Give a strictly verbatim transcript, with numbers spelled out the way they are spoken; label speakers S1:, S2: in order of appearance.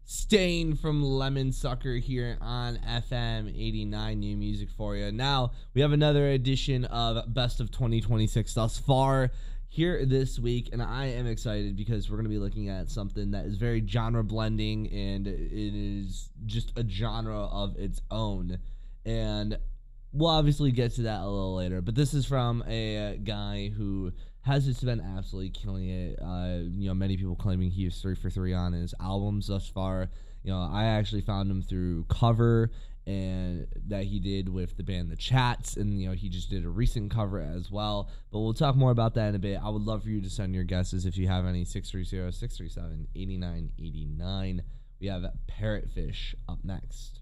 S1: Stain from Lemon Sucker here on F M eighty-nine, new music for you. Now, we have another edition of Best of twenty twenty-six thus far here this week, and I am excited because we're going to be looking at something that is very genre blending, and it is just a genre of its own. And we'll obviously get to that a little later, but this is from a guy who has just been absolutely killing it. Uh, you know, many people claiming he was three for three on his albums thus far. You know, I actually found him through cover and that he did with the band The Chats, and you know, he just did a recent cover as well. But we'll talk more about that in a bit. I would love for you to send your guesses if you have any. six three zero, six three seven, eight nine eight nine. We have Parrotfish up next.